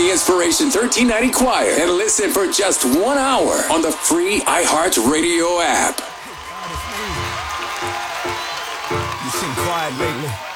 the Inspiration 1390 Choir and listen for just 1 hour on the free iHeartRadio app. You seem quiet lately.